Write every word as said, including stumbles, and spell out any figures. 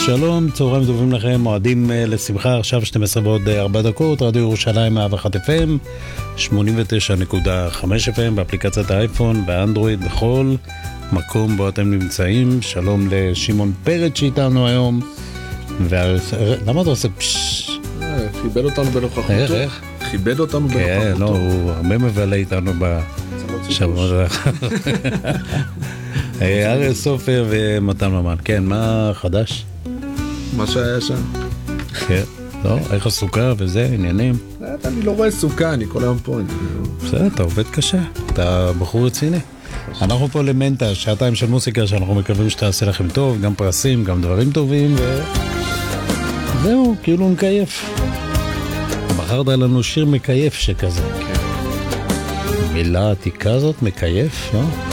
שלום, צהריים טובים לכם, מועדים לשמחה, עכשיו שתים עשרה ועוד ארבע דקות, רדיו ירושלים מאה ואחת אף אם, שמונים ותשע נקודה חמש אף אם, באפליקציית האייפון, באנדרואיד, בכל מקום בו אתם נמצאים. שלום לשמעון פרץ שאיתנו היום. למה אתה עושה פשש? כיבד אותנו בנוכחותו. איך, איך? כיבד אותנו בנוכחותו. כן, לא, הוא הרבה מבלה איתנו בשבוע. אריה סופר ומתן ממן. כן, מה חדש? מה שהיה שם. כן, לא, איך הסוכה וזה, עניינים? אני לא רואה סוכה, אני כל היום פה. בסדר, אתה עובד קשה, אתה בחור רציני. אנחנו פה למנטה, שעתיים של מוסיקה שאנחנו מקווים שתעשה לכם טוב, גם פרסים, גם דברים טובים, וזהו, כאילו מקייף. בחרת לנו שיר מקייף שכזה. מילה עתיקה זאת, מקייף, לא?